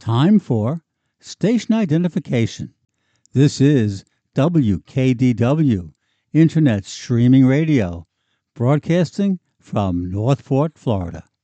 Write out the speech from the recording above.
Time for station identification. This is WKDW, Internet Streaming Radio, broadcasting from Northport, Florida.